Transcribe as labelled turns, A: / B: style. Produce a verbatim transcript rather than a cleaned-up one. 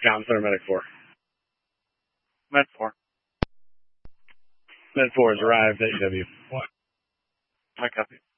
A: Ground Center Medic four.
B: Med four.
A: Med four has arrived at E W.
B: I copy.